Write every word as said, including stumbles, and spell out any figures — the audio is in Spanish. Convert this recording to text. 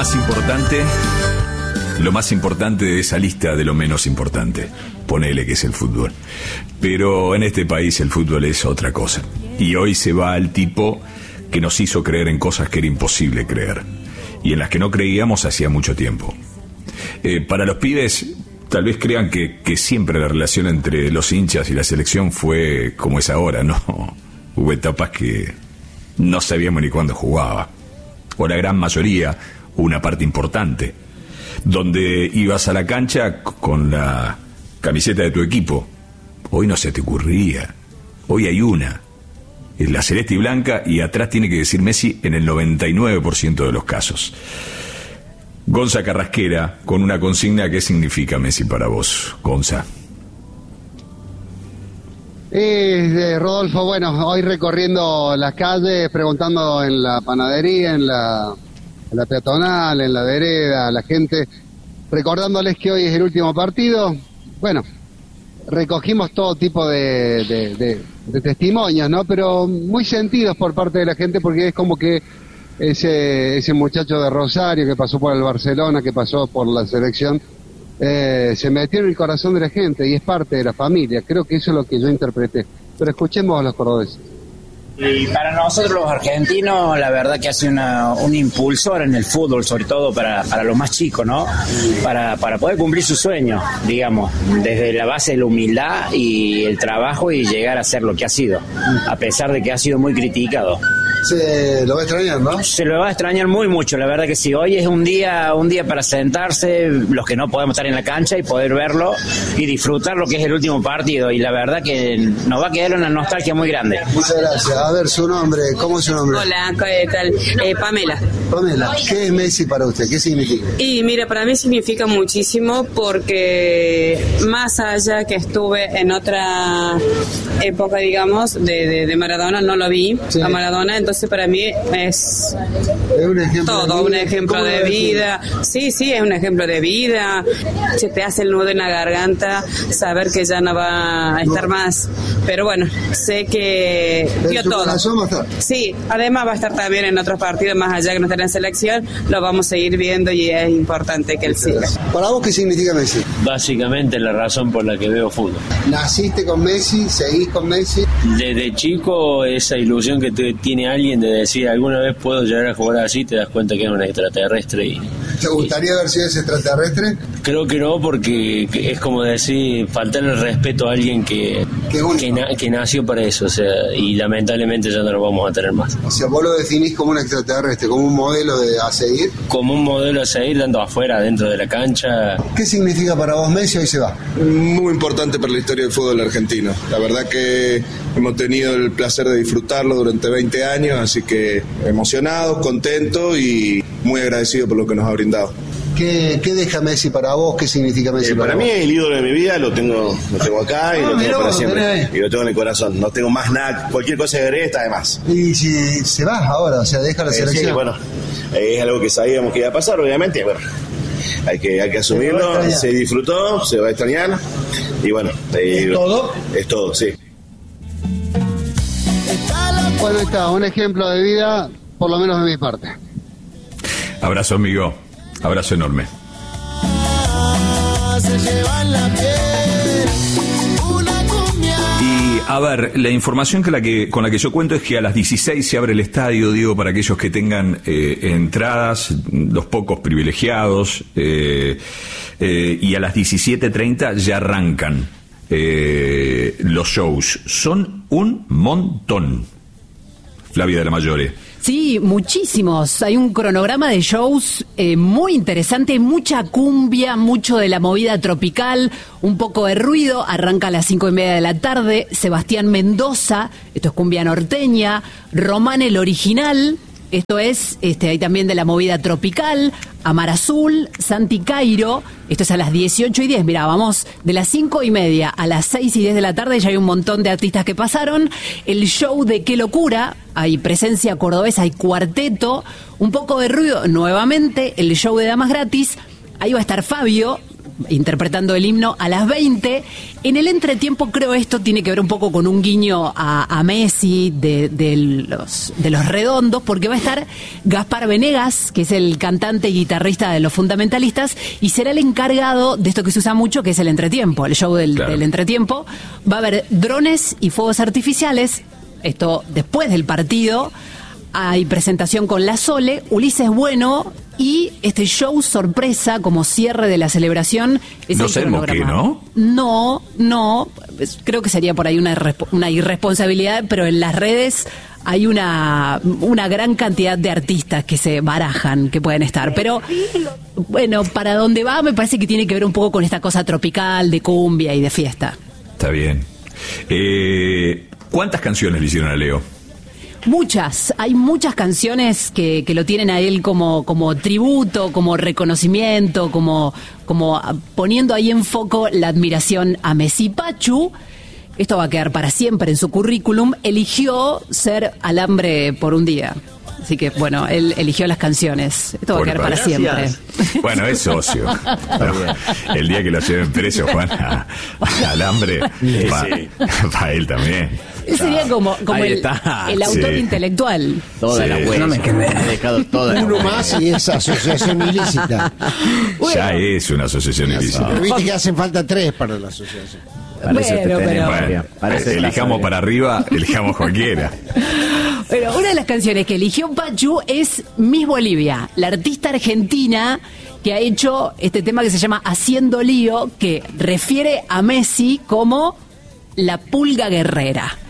más importante, lo más importante de esa lista de lo menos importante, ponele que es el fútbol. Pero en este país el fútbol es otra cosa. Y hoy se va al tipo que nos hizo creer en cosas que era imposible creer y en las que no creíamos hacía mucho tiempo. Eh, para los pibes, tal vez crean que, que siempre la relación entre los hinchas y la selección fue como es ahora, ¿no? Hubo etapas que no sabíamos ni cuándo jugaba, o la gran mayoría, una parte importante, donde ibas a la cancha con la camiseta de tu equipo. Hoy no se te ocurría. Hoy hay una, es la celeste y blanca, y atrás tiene que decir Messi en el noventa y nueve por ciento de los casos. Gonza Carrasquera, con una consigna: ¿qué significa Messi para vos, Gonza? Eh, Rodolfo, bueno, hoy recorriendo las calles, preguntando en la panadería, en la, en la peatonal, en la vereda, a la gente, recordándoles que hoy es el último partido. Bueno, recogimos todo tipo de, de, de, de testimonios, ¿no? Pero muy sentidos por parte de la gente, porque es como que ese, ese muchacho de Rosario que pasó por el Barcelona, que pasó por la selección, Eh, se metió en el corazón de la gente y es parte de la familia. Creo que eso es lo que yo interpreté. Pero escuchemos a los cordobeses. Y para nosotros los argentinos, la verdad que hace una, un impulsor en el fútbol, sobre todo para, para los más chicos, ¿no? Para, para poder cumplir sus sueños, digamos, desde la base de la humildad y el trabajo y llegar a ser lo que ha sido, a pesar de que ha sido muy criticado. Se lo va a extrañar, ¿no? Se lo va a extrañar muy mucho, la verdad que sí. Hoy es un día, un día para sentarse, los que no podemos estar en la cancha, y poder verlo y disfrutar lo que es el último partido. Y la verdad que nos va a quedar una nostalgia muy grande. Muchas gracias. A ver, su nombre, ¿cómo es su nombre? Hola, ¿qué tal? Eh, Pamela. Pamela, ¿qué es Messi para usted? ¿Qué significa? Y mira, para mí significa muchísimo, porque más allá que estuve en otra época, digamos, de, de, de Maradona, no lo vi, sí. A Maradona, entonces para mí es, es un ejemplo todo, de un ejemplo de vida. Sí, sí, es un ejemplo de vida. Se te hace el nudo en la garganta saber que ya no va a estar no. más. Pero bueno, sé que dio todo. Va a estar. Sí, además va a estar también en otros partidos, más allá que no esté en selección, lo vamos a seguir viendo y es importante que él siga. ¿Para vos qué significa Messi? Básicamente la razón por la que veo fútbol. ¿Naciste con Messi? ¿Seguís con Messi? Desde chico, esa ilusión que te, tiene alguien de decir alguna vez puedo llegar a jugar así, te das cuenta que es un extraterrestre. Y, ¿te gustaría y, haber sido ese extraterrestre? Creo que no, porque es como decir, faltar el respeto a alguien que, que, na, que nació para eso, o sea, y lamentablemente ya no lo vamos a tener más. O sea, vos lo definís como un extraterrestre, como un modelo de, a seguir. Como un modelo a seguir, tanto afuera, dentro de la cancha. ¿Qué significa para vos Messi? Hoy se va. Muy importante para la historia del fútbol argentino. La verdad que hemos tenido el placer de disfrutarlo durante veinte años, así que emocionado, contento y muy agradecido por lo que nos ha brindado. ¿Qué, ¿Qué deja Messi para vos? ¿Qué significa Messi eh, para, para vos? mí es el ídolo de mi vida, lo tengo, lo tengo acá y ah, lo tengo para siempre. Y lo tengo en el corazón, no tengo más nada, cualquier cosa que agregue está de más. Y si se va ahora, o sea, deja la eh, selección. Sí, bueno, eh, es algo que sabíamos que iba a pasar, obviamente, bueno, hay que, hay que asumirlo, se, se disfrutó, se va a extrañar, y bueno. Eh, ¿Es todo? Es todo, sí. Bueno, está, un ejemplo de vida, por lo menos de mi parte. Abrazo, amigo. Abrazo enorme. Y a ver, la información que la que, con la que yo cuento es que a las dieciséis se abre el estadio, digo, para aquellos que tengan eh, entradas, los pocos privilegiados, eh, eh, y a las diecisiete treinta ya arrancan eh, los shows. Son un montón. Flavia de la Mayore. Sí, muchísimos. Hay un cronograma de shows eh, muy interesante, mucha cumbia, mucho de la movida tropical, un poco de ruido. Arranca a las cinco y media de la tarde. Sebastián Mendoza, esto es cumbia norteña. Román el Original, esto es, este, hay también de la movida tropical. Amar Azul, Santi Cairo, esto es a las dieciocho y diez, mirá, vamos de las cinco y media a las seis y diez de la tarde, ya hay un montón de artistas que pasaron. El show de Qué Locura, hay presencia cordobesa, hay cuarteto, un poco de ruido nuevamente, el show de Damas Gratis, ahí va a estar Fabio, interpretando el himno a las veinte. En el entretiempo, creo esto tiene que ver un poco con un guiño a, a Messi de, de, los, de los Redondos, porque va a estar Gaspar Venegas, que es el cantante y guitarrista de Los Fundamentalistas, y será el encargado de esto que se usa mucho, que es el entretiempo, el show del, claro. del entretiempo. Va a haber drones y fuegos artificiales, esto después del partido. Hay presentación con La Sole, Ulises Bueno y este show sorpresa como cierre de la celebración. Es no sabemos qué, ¿no? No, no, creo que sería por ahí una, una irresponsabilidad, pero en las redes hay una, una gran cantidad de artistas que se barajan, que pueden estar. Pero, bueno, para donde va me parece que tiene que ver un poco con esta cosa tropical, de cumbia y de fiesta. Está bien. Eh, ¿Cuántas canciones le hicieron a Leo? Muchas, hay muchas canciones que, que lo tienen a él como, como tributo, como reconocimiento, como, como poniendo ahí en foco la admiración a Messi. Pachu, esto va a quedar para siempre en su currículum, eligió ser alambre por un día. Así que, bueno, él eligió las canciones. Esto va a quedar para siempre. Bueno, es socio. Pero el día que lo lleven preso, Juan, a, a alambre, para sí. él también. Él sería como, como el, el autor sí. intelectual. Toda sí. la huella. No me, que me he dejado toda Uno más y es asociación ilícita. Bueno, ya es una asociación ilícita. Pero viste que hacen falta tres para la asociación. Para bueno, pero, bueno, para elijamos para arriba, elijamos cualquiera. Pero una de las canciones que eligió Pachu es Miss Bolivia, la artista argentina que ha hecho este tema que se llama Haciendo Lío, que refiere a Messi como la pulga guerrera.